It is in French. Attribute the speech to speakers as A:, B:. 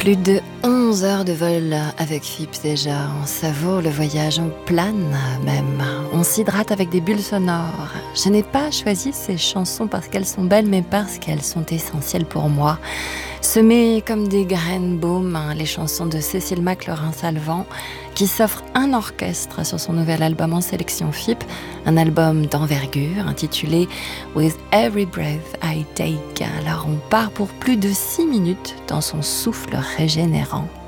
A: Plus de 11 heures de vol avec FIP déjà. On savoure le voyage, on plane même. On s'hydrate avec des bulles sonores. Je n'ai pas choisi ces chansons parce qu'elles sont belles, mais parce qu'elles sont essentielles pour moi. Semées comme des graines baumes, les chansons de Cécile Maclaurin-Salvant, qui s'offre un orchestre sur son nouvel album en sélection FIP, un album d'envergure intitulé With Every Breath I Take. Alors on part pour plus de 6 minutes dans son souffle régénérant.